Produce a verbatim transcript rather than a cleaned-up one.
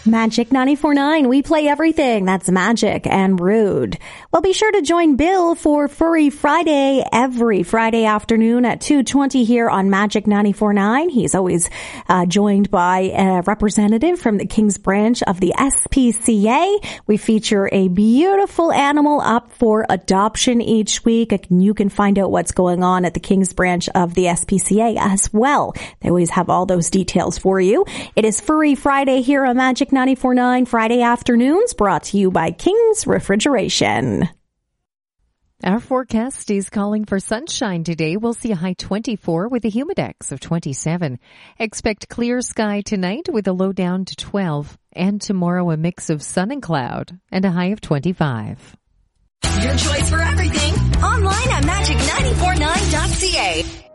Magic ninety-four point nine. We play everything that's magic and rude. Well, be sure to join Bill for Furry Friday every Friday afternoon at two twenty here on Magic ninety-four point nine. He's always uh, joined by a representative from the Kings branch of the S P C A. We feature a beautiful animal up for adoption each week. You can find out what's going on at the Kings branch of the S P C A as well. They always have all those details for you. It is Furry Friday here on Magic ninety-four point nine Friday afternoons, brought to you by King's Refrigeration. Our forecast is calling for sunshine today. We'll see a high twenty-four with a humidex of twenty-seven. Expect clear sky tonight with a low down to twelve. And tomorrow a mix of sun and cloud and a high of twenty-five. Your choice for everything online at magic nine four nine dot c a.